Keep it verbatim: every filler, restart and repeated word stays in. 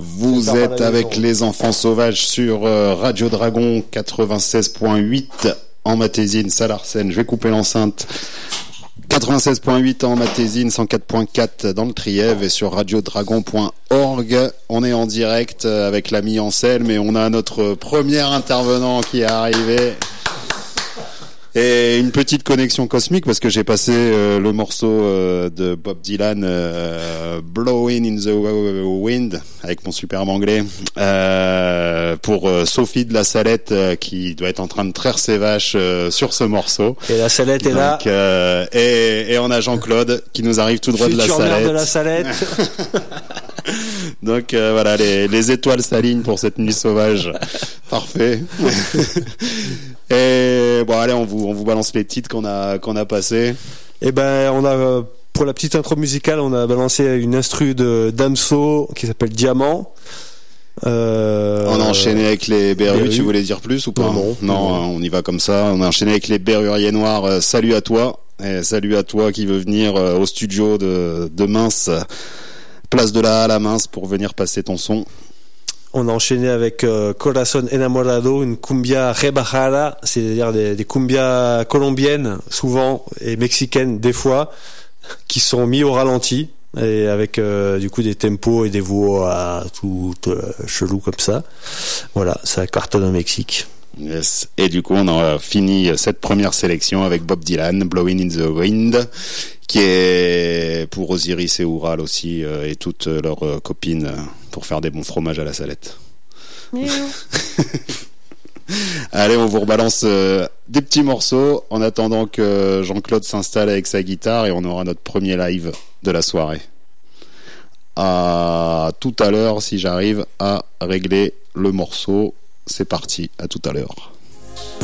Vous êtes avec les enfants sauvages sur euh, Radio Dragon quatre-vingt-seize point huit en Matésine, Saint-Larsen. Je vais couper l'enceinte. quatre-vingt-seize point huit en Matésine, cent quatre point quatre dans le Trièves et sur radiodragon point org. On est en direct avec l'ami Anselme et on a notre premier intervenant qui est arrivé. Et une petite connexion cosmique parce que j'ai passé euh, le morceau euh, de Bob Dylan, euh, Blowing in the Wind, avec mon superbe anglais, euh, pour euh, Sophie de la Salette euh, qui doit être en train de traire ses vaches euh, sur ce morceau. Et la Salette est là. Donc, euh, et, et on a Jean-Claude qui nous arrive tout droit de la Salette. de la Salette. Donc euh, voilà, les, les étoiles s'alignent pour cette nuit sauvage. Parfait. Et bon, allez, on vous on vous balance les titres qu'on a qu'on a passés. Et ben, on a pour la petite intro musicale, on a balancé une instru de Damso qui s'appelle Diamant. Euh, on a enchaîné avec les Berrus, Berrus. Tu voulais dire plus ou pas? Non, non, non, non. On y va comme ça. On a enchaîné avec les Berruriers Noirs. Euh, salut à toi. Et salut à toi qui veut venir euh, au studio de, de Mince, place de la Halle à Mince, pour venir passer ton son. On a enchaîné avec euh, Corazón Enamorado, une cumbia rebajada, c'est-à-dire des, des cumbias colombiennes souvent et mexicaines des fois, qui sont mis au ralenti et avec euh, du coup des tempos et des voix tout euh, chelou comme ça. Voilà, ça cartonne au Mexique. Yes. Et du coup, on a fini cette première sélection avec Bob Dylan, Blowing in the Wind, qui est pour Osiris et Oural aussi, euh, et toutes leurs euh, copines, euh, pour faire des bons fromages à la salette. Allez, on vous rebalance euh, des petits morceaux en attendant que Jean-Claude s'installe avec sa guitare et on aura notre premier live de la soirée. À tout à l'heure, si j'arrive à régler le morceau. C'est parti, à tout à l'heure.